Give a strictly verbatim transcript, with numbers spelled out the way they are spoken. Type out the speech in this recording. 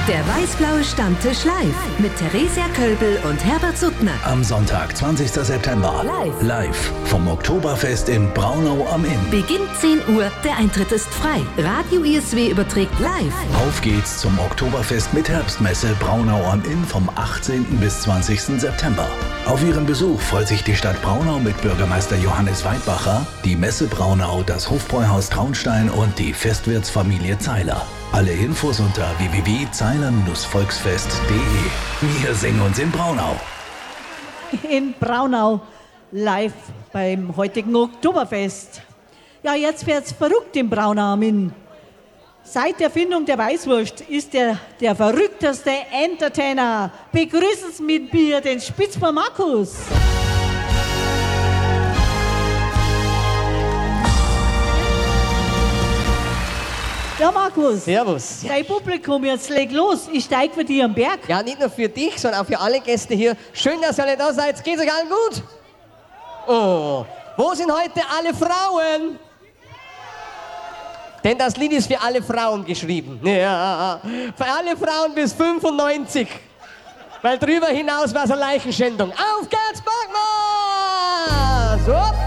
Der weiß-blaue Stammtisch live mit Theresia Kölbel und Herbert Suttner. Am Sonntag, zwanzigsten September. Live. Live vom Oktoberfest in Braunau am Inn. Beginnt zehn Uhr, der Eintritt ist frei. Radio I S W überträgt live. Auf geht's zum Oktoberfest mit Herbstmesse Braunau am Inn vom achtzehnten bis zwanzigsten September. Auf ihren Besuch freut sich die Stadt Braunau mit Bürgermeister Johannes Weidbacher, die Messe Braunau, das Hofbräuhaus Traunstein und die Festwirtsfamilie Zeiler. Alle Infos unter w w w punkt zeiler volksfest punkt d e. Wir singen uns in Braunau. In Braunau, live beim heutigen Oktoberfest. Ja, jetzt wird's verrückt in Braunau am Inn. Seit der Erfindung der Weißwurst ist er der verrückteste Entertainer. Begrüßen Sie mit mir den Spitzbub Markus. Ja, Markus. Servus. Dein Publikum, jetzt leg los. Ich steig für dich am Berg. Ja, nicht nur für dich, sondern auch für alle Gäste hier. Schön, dass ihr alle da seid. Geht's euch allen gut? Oh, wo sind heute alle Frauen? Denn das Lied ist für alle Frauen geschrieben. Ja, für alle Frauen bis fünfundneunzig. Weil drüber hinaus war es eine Leichenschändung. Auf geht's, Bagmas! So.